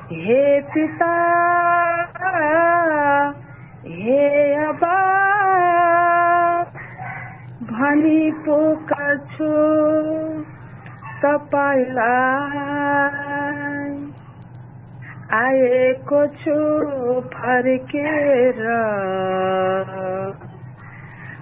हे पिता हे अब्बा भनी पुकार्छु तपाईलाई। आएको छु फर्केर